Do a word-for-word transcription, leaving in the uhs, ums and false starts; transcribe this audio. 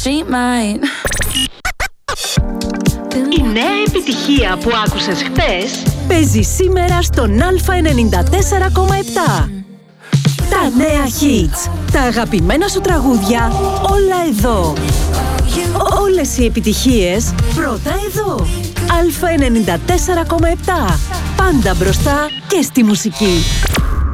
she might. Η νέα επιτυχία που άκουσες χθες παίζει σήμερα στον Α ενενήντα τέσσερα κόμμα επτά. Τα νέα hits, τα αγαπημένα σου τραγούδια, όλα εδώ. Όλες οι επιτυχίες πρώτα εδώ. Α ενενήντα τέσσερα κόμμα επτά. Πάντα μπροστά και στη μουσική.